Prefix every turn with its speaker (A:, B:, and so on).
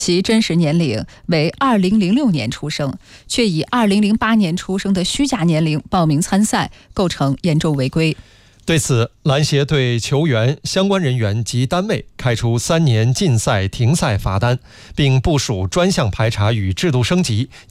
A: 其真实年龄为2006年出生，却以2008年出生的虚假年龄报名参赛，构成严重违规。
B: 对此，篮协对球员、相关人员及单位开出3年禁赛停赛罚单，并部署专项排查与制度升级，